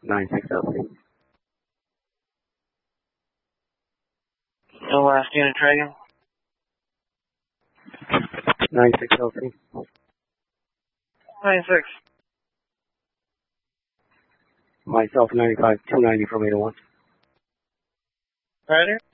96 LC. The last unit Dragon. 96 LC. 96. Myself 95, 290 from 801. Rider.